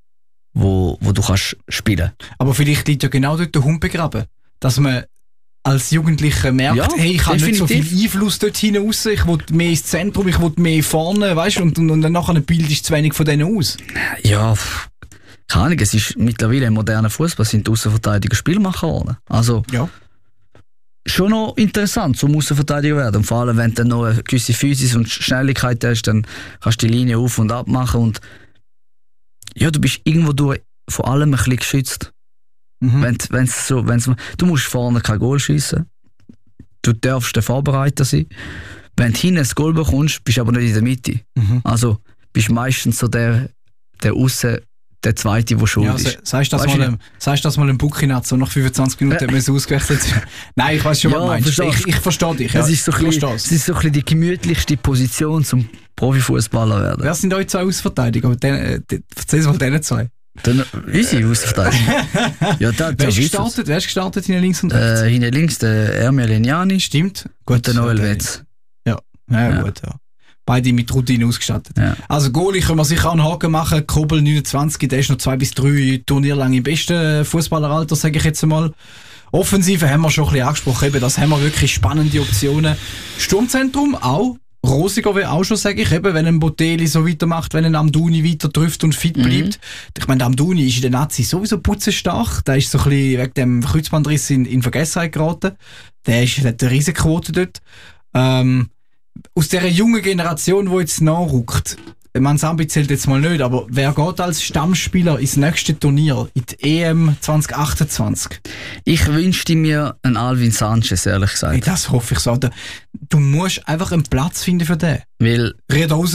[SPEAKER 3] wo, wo du kannst spielen.
[SPEAKER 2] Aber vielleicht liegt ja genau dort der Hund begraben. Dass man als Jugendlicher merkt, ja, hey, ich habe nicht so viel Einfluss dort hinten raus, ich will mehr ins Zentrum, ich will mehr vorne, weißt du, und, und, und dann nachher bildest du zu wenig von denen aus.
[SPEAKER 3] Ja, keine Ahnung, es ist mittlerweile im modernen Fußball sind die Außenverteidiger Spielmacher geworden. Also,
[SPEAKER 2] ja.
[SPEAKER 3] Schon noch interessant zum Außenverteidiger werden. Und vor allem, wenn du dann noch eine gewisse Physis und Schnelligkeit hast, dann kannst du die Linie auf und ab machen und ja, du bist irgendwo durch vor allem ein bisschen geschützt.
[SPEAKER 2] Mhm.
[SPEAKER 3] Wenn, wenn's so, wenn's, du musst vorne kein Goal schiessen. Du darfst der Vorbereiter sein. Wenn du hinten ein Goal bekommst, bist du aber nicht in der Mitte.
[SPEAKER 2] Mhm.
[SPEAKER 3] Also bist du meistens so der, der Aussen, der Zweite, der schuld
[SPEAKER 2] ja,
[SPEAKER 3] ist.
[SPEAKER 2] Sagst du das, mal, sagst das mal im Buckinat, so nach fünfundzwanzig Minuten hat man es ausgewechselt? Nein, ich weiß schon,
[SPEAKER 3] ja,
[SPEAKER 2] was du meinst. Ich, ich verstehe dich. Ja.
[SPEAKER 3] Es ist so ein bisschen, es ist so ein bisschen die gemütlichste Position zum Profifußballer werden.
[SPEAKER 2] Wer sind eure zwei Außenverteidiger? Erzähl mal denen zwei.
[SPEAKER 3] Dann, unsere Außenverteidiger. Ja, da,
[SPEAKER 2] wer ist gestartet? Wer ist gestartet hinten links und rechts?
[SPEAKER 3] Äh, hinten links der Ermel Leniani.
[SPEAKER 2] Stimmt.
[SPEAKER 3] Gut, und der Noel Wetz.
[SPEAKER 2] Ja, ja, ja. Gut, ja. Beide mit Routine ausgestattet.
[SPEAKER 3] Ja.
[SPEAKER 2] Also Goalie können wir sicher einen Haken machen. Kobel neunundzwanzig, der ist noch zwei bis drei Turniere lang im besten Fußballeralter, sage ich jetzt einmal. Offensive haben wir schon ein bisschen angesprochen, eben, das haben wir wirklich spannende Optionen. Sturmzentrum auch. Rosiger will auch schon, sage ich, eben, wenn ein Botelli so weitermacht, wenn ein Amdouni weiter trifft und fit bleibt. Mhm. Ich meine, der Amdouni ist in der Nazi sowieso putzenstark. Der ist so ein bisschen wegen dem Kreuzbandriss in, in Vergessenheit geraten. Der, ist, der hat eine Riesenquote dort. Ähm, aus dieser jungen Generation, die jetzt nachrückt, Manzambi zählt jetzt mal nicht, aber wer geht als Stammspieler ins nächste Turnier, in die E M zwanzig achtundzwanzig?
[SPEAKER 3] Ich wünschte mir einen Alvin Sanchez, ehrlich gesagt.
[SPEAKER 2] Hey, das hoffe ich so. Du musst einfach einen Platz finden für den.
[SPEAKER 3] Weil...
[SPEAKER 2] Red raus.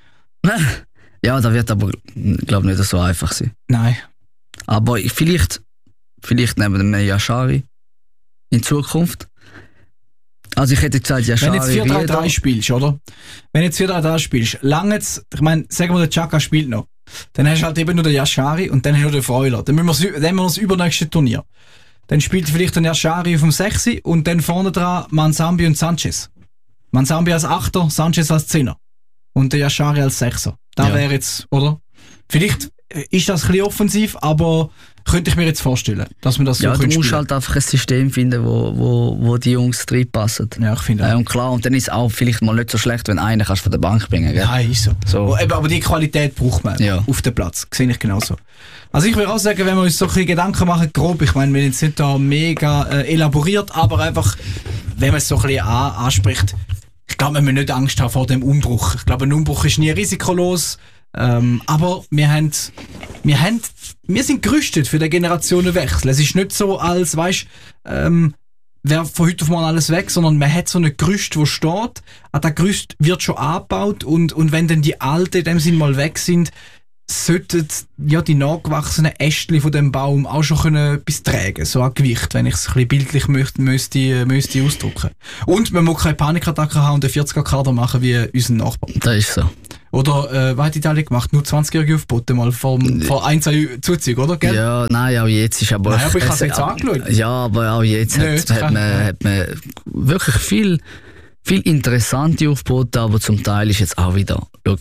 [SPEAKER 3] Ja, das wird aber, glaube ich, nicht so einfach sein.
[SPEAKER 2] Nein.
[SPEAKER 3] Aber vielleicht, vielleicht neben dem Yashari in Zukunft. Also ich hätte gesagt, ja,
[SPEAKER 2] wenn du jetzt vier drei drei spielst, oder? Wenn du jetzt vier drei drei spielst, lange jetzt, ich meine, sagen wir, der Xhaka spielt noch. Dann hast du halt eben nur den Yashari und dann hast du den Freuler. Dann müssen wir, dann haben wir das übernächste Turnier. Dann spielt vielleicht der Yashari auf dem sechs und dann vorne dran Manzambi und Sanchez. Manzambi als Achter, Sanchez als Zehner. Und der Yashari als Sechser. Da ja. wäre jetzt, oder? Vielleicht ist das ein bisschen offensiv, aber könnte ich mir jetzt vorstellen, dass man das so
[SPEAKER 3] ja,
[SPEAKER 2] spielen.
[SPEAKER 3] du musst halt einfach ein System finden, wo, wo, wo die Jungs reinpassen.
[SPEAKER 2] Ja, ich finde
[SPEAKER 3] äh, Und klar, und dann ist es auch vielleicht mal nicht so schlecht, wenn einer kannst von der Bank bringen. Gell?
[SPEAKER 2] Ja, ist so.
[SPEAKER 3] so.
[SPEAKER 2] Aber, aber die Qualität braucht man
[SPEAKER 3] ja.
[SPEAKER 2] auf dem Platz. Sehe ich genauso. Also ich würde auch sagen, wenn wir uns so ein bisschen Gedanken machen, grob, ich meine, wir sind jetzt nicht da mega äh, elaboriert, aber einfach, wenn man es so ein bisschen an, anspricht, ich glaube, wir müssen nicht Angst haben vor dem Umbruch. Ich glaube, ein Umbruch ist nie risikolos. Ähm, aber wir haben, wir haben, wir sind gerüstet für den Generationenwechsel. Es ist nicht so, als, weißt, ähm, wäre von heute auf morgen alles weg, sondern man hat so ein Gerüst, wo steht, an das Gerüst wird schon angebaut und, und wenn dann die Alten in dem Sinn mal weg sind, sollten ja die nachgewachsenen Ästchen von dem Baum auch schon können etwas tragen, so an Gewicht, wenn ich es ein bisschen bildlich möchte, müsste, müsste ausdrücken. Und man muss keine Panikattacke haben und einen vierzig er-Kader machen wie unser Nachbar.
[SPEAKER 3] Das ist so.
[SPEAKER 2] Oder, äh, was hat Italien gemacht? Nur zwanzigjährige Aufbote mal vor, vor ein, zwei Zuzügen, oder? Gell?
[SPEAKER 3] Ja, nein, auch jetzt ist aber...
[SPEAKER 2] Nein, aber ich habe es jetzt angeschaut.
[SPEAKER 3] Ja, aber auch jetzt
[SPEAKER 2] Nicht,
[SPEAKER 3] hat, hat, man, hat man wirklich viel, viel interessante Aufbote, aber zum Teil ist jetzt auch wieder... Schau,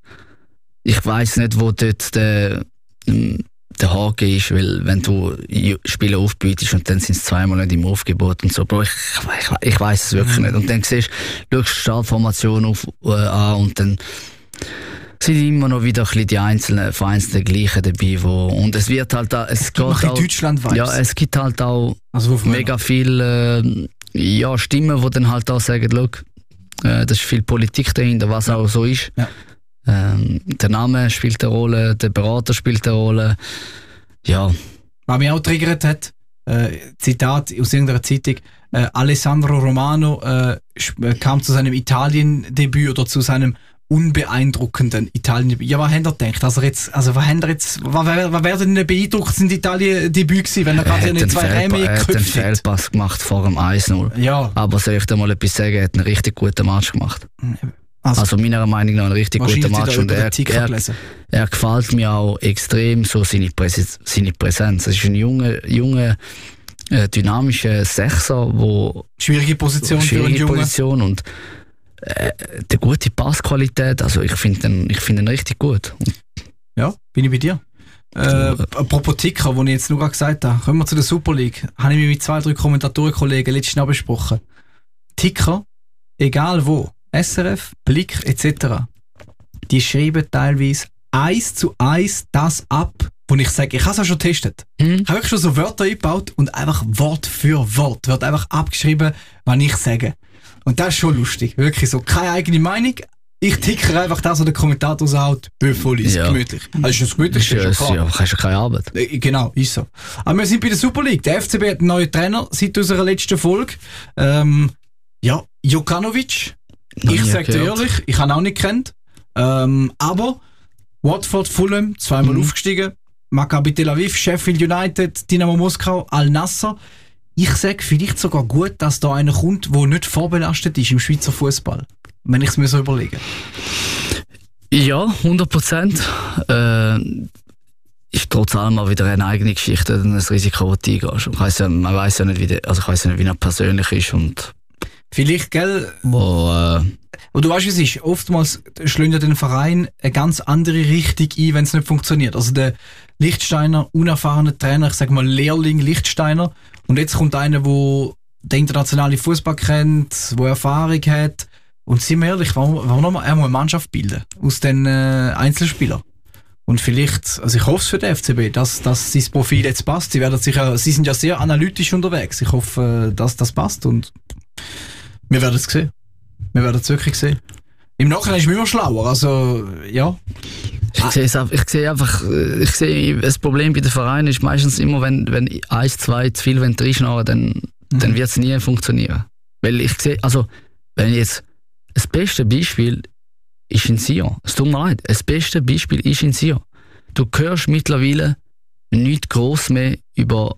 [SPEAKER 3] ich weiss nicht, wo dort der, der Haken ist, weil wenn du Spiele aufbietest und dann sind es zweimal nicht im Aufgebot und so, Bro, ich, ich, ich weiss es wirklich mhm. nicht. Und dann siehst du, schaust die Startformation auf, äh, an und dann sind immer noch wieder ein bisschen die einzelnen, vereinzelten gleichen dabei, wo, und es wird halt auch, es geht auch,
[SPEAKER 2] Deutschland-Vibes.
[SPEAKER 3] Ja, es gibt halt auch
[SPEAKER 2] also
[SPEAKER 3] mega viele äh, ja, Stimmen, die dann halt auch sagen, schau, äh, das ist viel Politik dahinter, was auch so ist.
[SPEAKER 2] Ja.
[SPEAKER 3] Ähm, der Name spielt eine Rolle, der Berater spielt eine Rolle. Ja.
[SPEAKER 2] Was mich auch triggert hat, äh, Zitat aus irgendeiner Zeitung, äh, Alessandro Romano äh, kam zu seinem Italien-Debüt oder zu seinem unbeeindruckenden Italien-Debüt. Ja, was hat er gedacht? Also jetzt, also was hat er jetzt, was, was wäre denn ein beeindruckendes Italien-Debüt gewesen, wenn er gerade eine zwei Räume geköpft hat?
[SPEAKER 3] Er hat einen Fehlpass gemacht vor dem eins null.
[SPEAKER 2] Ja.
[SPEAKER 3] Aber soll ich dir mal etwas sagen, er hat einen richtig guten Match gemacht. Also, also meiner Meinung nach ein richtig guter Match und er, er, er gefällt mir auch extrem so seine, Präsenz, seine Präsenz. Es ist ein junger, junger äh, dynamischer Sechser, wo
[SPEAKER 2] schwierige Position
[SPEAKER 3] schwierige
[SPEAKER 2] für einen Jungen.
[SPEAKER 3] Position und äh, die gute Passqualität, also ich finde ihn, ich find ihn richtig gut.
[SPEAKER 2] Ja, bin ich bei dir. Äh, apropos Ticker, wo ich jetzt nur gerade gesagt habe, kommen wir zu der Super League. Habe ich mich mit zwei, drei Kommentatorenkollegen letztens Mal besprochen. Ticker, egal wo, S R F, Blick et cetera. Die schreiben teilweise eins zu eins das ab, wo ich sage, ich habe es auch schon getestet. Mhm. Ich habe wirklich schon so Wörter eingebaut und einfach Wort für Wort wird einfach abgeschrieben, was ich sage. Und das ist schon lustig. Wirklich so, keine eigene Meinung. Ich tickere einfach das, was der Kommentator sagt, voll ist ja. Gemütlich. Also ist das gemütlich?
[SPEAKER 3] Ist ja, ja, hast ja keine Arbeit.
[SPEAKER 2] Genau, ist so. Aber wir sind bei der Super League. Der F C B hat einen neuen Trainer seit unserer letzten Folge. Ähm, ja, Jokanovic. Ich sage dir ehrlich, ich habe ihn auch nicht gekannt. Ähm, aber Watford, Fulham, zweimal mhm. aufgestiegen. Maccabi Tel Aviv, Sheffield United, Dynamo Moskau, Al-Nassr. Ich sage vielleicht sogar gut, dass da einer kommt, der nicht vorbelastet ist im Schweizer Fußball. Wenn ich es mir so überlege.
[SPEAKER 3] Ja, hundert Prozent. Äh, ist trotz allem mal wieder eine eigene Geschichte, ein Risiko, das du eingehst. Ja, man weiß ja nicht, wie der, also ich weiss ja nicht, wie er persönlich ist und
[SPEAKER 2] vielleicht, gell?
[SPEAKER 3] Wo, äh,
[SPEAKER 2] und du weißt, wie es ist. Oftmals schlönt ja den Verein eine ganz andere Richtung ein, wenn es nicht funktioniert. Also der Lichtsteiner, unerfahrene Trainer, ich sag mal Lehrling Lichtsteiner. Und jetzt kommt einer, der den internationalen Fußball kennt, der Erfahrung hat. Und sind wir ehrlich, warum, warum noch mal, er muss eine Mannschaft bilden aus den äh, Einzelspielern. Und vielleicht, also ich hoffe es für den F C B, dass, dass sein Profil jetzt passt. Sie werden sicher, sie sind ja sehr analytisch unterwegs. Ich hoffe, dass das passt und wir werden es sehen. Wir werden es wirklich sehen. Im Nachhinein ist man immer schlauer, also, ja.
[SPEAKER 3] Ich sehe, es, ich sehe einfach, ich sehe, das Problem bei den Vereinen ist meistens immer, wenn, wenn eins, zwei zu viel reinschnarren, dann, mhm. dann wird es nie funktionieren. Weil ich sehe, also, wenn jetzt, das beste Beispiel ist in Sion. Es tut mir leid, das beste Beispiel ist in Sion. Du hörst mittlerweile nichts gross mehr über,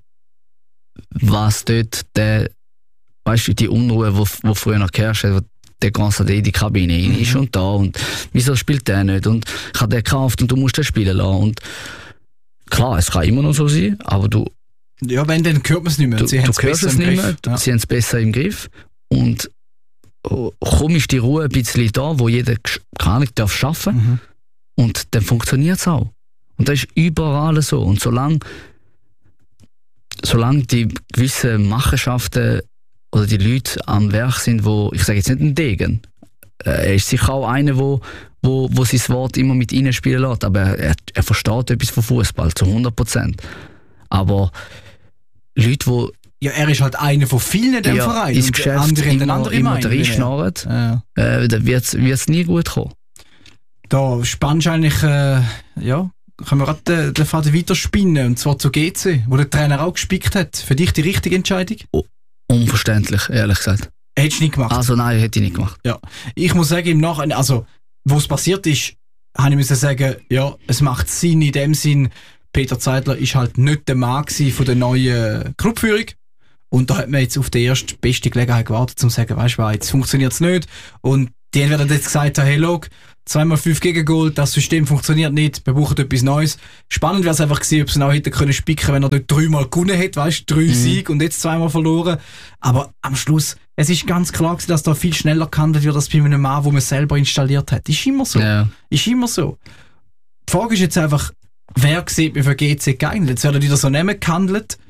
[SPEAKER 3] was dort der, weißt du, die Unruhe, wo, wo früher noch geherrscht hat, der ganze in die Kabine mhm. ist und da und wieso spielt der nicht und ich habe den gekauft und du musst den spielen lassen und klar, es kann immer noch so sein, aber du
[SPEAKER 2] ja, wenn, dann hört man es nicht mehr.
[SPEAKER 3] Du,
[SPEAKER 2] sie
[SPEAKER 3] du hörst es nicht mehr, ja. Sie haben es besser im Griff und oh, komm ist die Ruhe ein bisschen da, wo jeder keine Ahnung darf arbeiten mhm. und dann funktioniert es auch. Und das ist überall so. Und solange, solange die gewissen Machenschaften oder die Leute am Werk sind, wo, ich sage jetzt nicht ein Degen, er ist sicher auch einer, wo, wo, wo sein Wort immer mit reinspielen lässt, aber er, er versteht etwas von Fußball zu hundert Prozent. Aber Leute, die
[SPEAKER 2] ja, er ist halt einer von vielen in dem
[SPEAKER 3] ja,
[SPEAKER 2] Verein.
[SPEAKER 3] ins
[SPEAKER 2] und
[SPEAKER 3] Geschäft
[SPEAKER 2] andere
[SPEAKER 3] immer,
[SPEAKER 2] andere
[SPEAKER 3] immer
[SPEAKER 2] Meinung,
[SPEAKER 3] reinschnarren,
[SPEAKER 2] ja.
[SPEAKER 3] äh, dann wird es nie gut kommen.
[SPEAKER 2] Da spannst du eigentlich, äh, ja, können wir gerade den, den Faden weiterspinnen, und zwar zu G C, wo der Trainer auch gespickt hat. Für dich die richtige Entscheidung?
[SPEAKER 3] Oh, unverständlich, ehrlich gesagt.
[SPEAKER 2] Hättest du nicht gemacht?
[SPEAKER 3] Also nein, hätte ich nicht gemacht.
[SPEAKER 2] Ja, ich muss sagen, im Nachhinein, also, wo es passiert ist, habe ich müssen sagen, ja, es macht Sinn in dem Sinn, Peter Zeidler ist halt nicht der Mann von der neuen Clubführung. Und da hat man jetzt auf die erste beste Gelegenheit gewartet, um zu sagen, weißt du, jetzt funktioniert es nicht. Und die haben jetzt gesagt, hey, look, zweimal fünf Gegengol, das System funktioniert nicht, wir brauchen etwas Neues. Spannend wäre es einfach gewesen, ob sie noch hätten können spicken, wenn er dort dreimal gewonnen hätte, weißt du, drei mhm. Siege und jetzt zweimal verloren. Aber am Schluss, es ist ganz klar gewesen, dass da viel schneller gehandelt wird, als bei einem Mann, den man selber installiert hat. Ist immer so.
[SPEAKER 3] Ja.
[SPEAKER 2] Ist immer so. Die Frage ist jetzt einfach, wer sieht mir für G C geeignet? Jetzt werden wieder so Namen gehandelt.